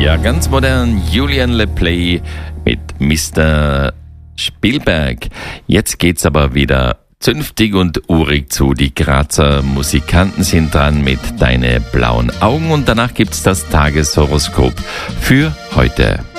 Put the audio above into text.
Ja, ganz modern, Julian LePlay mit Mr. Spielberg. Jetzt geht's aber wieder zünftig und urig zu. Die Grazer Musikanten sind dran mit Deine blauen Augen und danach gibt's das Tageshoroskop für heute.